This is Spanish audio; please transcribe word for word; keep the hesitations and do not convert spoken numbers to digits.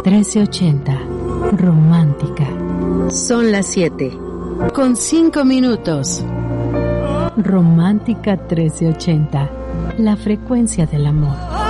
trece ochenta. Romántica. Son las siete. Con cinco minutos. Romántica trece ochenta. La frecuencia del amor.